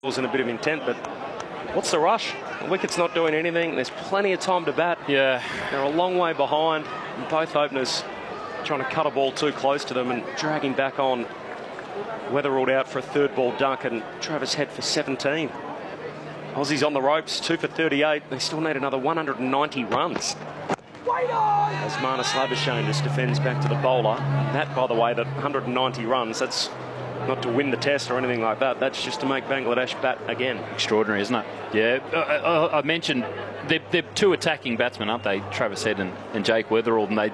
and a bit of intent, but what's the rush? The wicket's not doing anything. There's plenty of time to bat. Yeah. They're a long way behind. And both openers trying to cut a ball too close to them and dragging back on. Weatherald out for a third ball duck and Travis Head for 17. Aussies on the ropes, 2 for 38. They still need another 190 runs. As Marnus Labuschagne just defends back to the bowler. That, by the way, that 190 runs, that's not to win the test or anything like that. That's just to make Bangladesh bat again. Extraordinary, isn't it? Yeah. I mentioned they're two attacking batsmen, aren't they? Travis Head and Jake Weatherald. And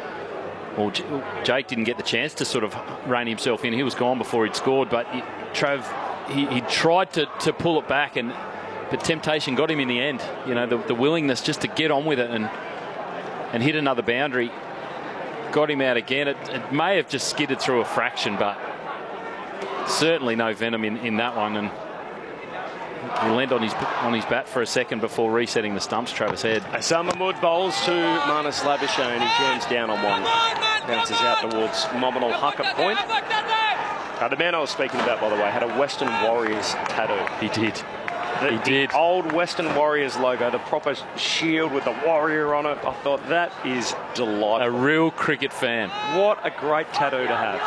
Jake didn't get the chance to sort of rein himself in. He was gone before he'd scored. But Trav, he tried to pull it back, but temptation got him in the end. You know, the willingness just to get on with it and hit another boundary got him out again. It may have just skidded through a fraction, but certainly no venom in that one, and he leant on his bat for a second before resetting the stumps. Travis Head. Hassan Mahmood bowls to Marnus Labuschagne. He jams down on one, bounces out towards nominal huck at point. The man I was speaking about, by the way, had a Western Warriors tattoo. He did. The old Western Warriors logo, the proper shield with the warrior on it. I thought that is delightful. A real cricket fan. What a great tattoo to have.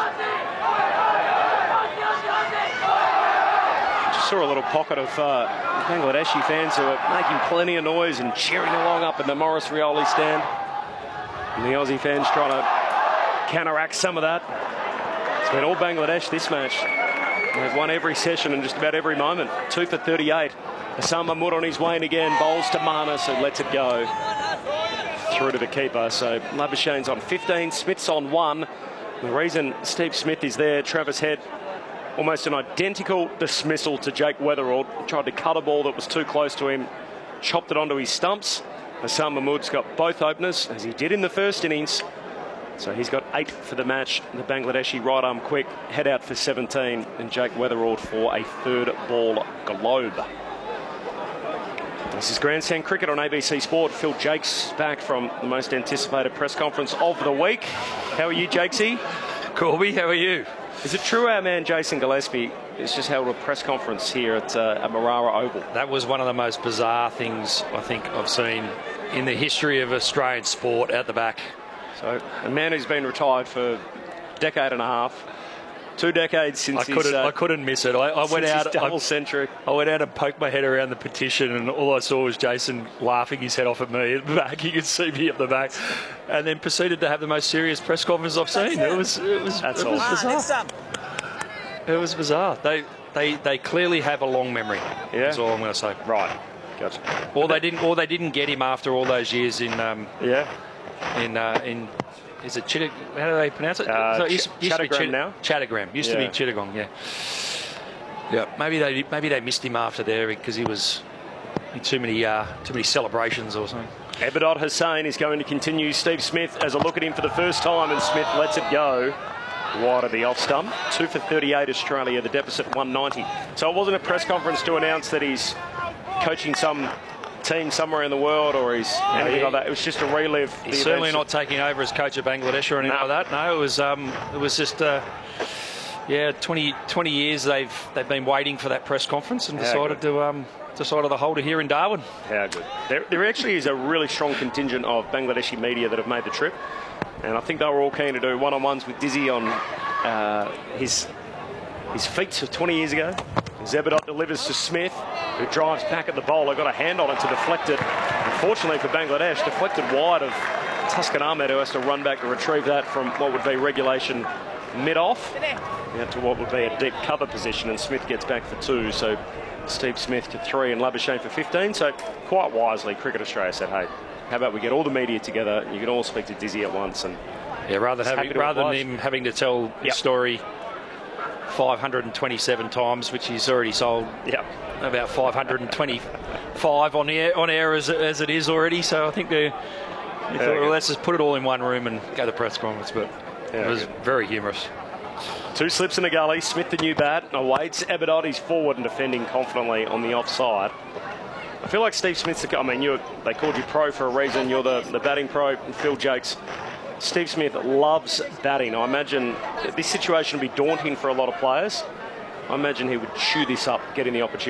Just saw a little pocket of Bangladeshi fans who are making plenty of noise and cheering along up in the Maurice Rioli stand. And the Aussie fans trying to counteract some of that. It's been all Bangladesh this match. They've won every session and just about every moment. 2 for 38. Hassan Mahmood on his way in again. Bowls to Marnus, who lets it go through to the keeper. So Labuschagne's on 15. Smith's on 1. The reason Steve Smith is there, Travis Head, almost an identical dismissal to Jake Weatherald. Tried to cut a ball that was too close to him. Chopped it onto his stumps. Hassan Mahmood's got both openers, as he did in the first innings. So he's got 8 for the match. The Bangladeshi right arm quick, head out for 17, and Jake Weatherald for a third ball globe. This is Grandstand Cricket on ABC Sport. Phil Jakes back from the most anticipated press conference of the week. How are you, Jakesy? Corby, how are you? Is it true our man Jason Gillespie has just held a press conference here at Marara Oval? That was one of the most bizarre things I think I've seen in the history of Australian sport out the back. So a man who's been retired for a decade and a half, 2 decades since I couldn't miss it. I went out double century. I went out and poked my head around the petition, and all I saw was Jason laughing his head off at me at the back. You could see me at the back, and then proceeded to have the most serious press conference I've seen. It was bizarre. It was bizarre. They clearly have a long memory. Yeah, that's all I'm going to say. Right, gotcha. Or they didn't get him after all those years in in is it Chittagong? How do they pronounce it? Chattogram now. Chattogram used to be Chittagong. Yeah. Yeah. Maybe they missed him after there because he was in too many celebrations or something. Ebadot Hussain is going to continue. Steve Smith has a look at him for the first time, and Smith lets it go wide of the off stump. 2 for 38 Australia. The deficit 190. So it wasn't a press conference to announce that he's coaching some team somewhere in the world or he's anything like that. It was just to relive. He's certainly not taking over as coach of Bangladesh or anything like that. No, it was just 20 years they've been waiting for that press conference and decided to hold it here in Darwin. How good. There actually is a really strong contingent of Bangladeshi media that have made the trip, and I think they were all keen to do one-on-ones with Dizzy on his feats of 20 years ago. Zebedot delivers to Smith, who drives back at the bowler, got a hand on it to deflect it. Unfortunately for Bangladesh, deflected wide of Tuscan Ahmed, who has to run back to retrieve that from what would be regulation mid-off out to what would be a deep cover position, and Smith gets back for 2. So Steve Smith to 3 and Labuschagne for 15. So quite wisely, Cricket Australia said, hey, how about we get all the media together, you can all speak to Dizzy at once. And rather than him having to tell the story 527 times, which he's already sold about 525 on air as it is already. So I think they thought, well, let's just put it all in one room and go to the press conference. But it was very humorous. 2 slips in the gully. Smith, the new bat, awaits Ebadot. He's forward and defending confidently on the offside. I feel like Steve Smith's the... I mean, they called you pro for a reason. You're the batting pro. Phil Jakes. Steve Smith loves batting. I imagine this situation would be daunting for a lot of players. I imagine he would chew this up, getting the opportunity.